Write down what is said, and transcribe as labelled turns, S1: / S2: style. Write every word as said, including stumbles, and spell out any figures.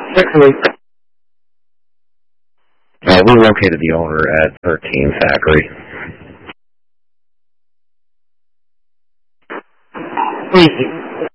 S1: Six weeks.
S2: Uh, we located the owner at thirteen Thackeray.
S1: We,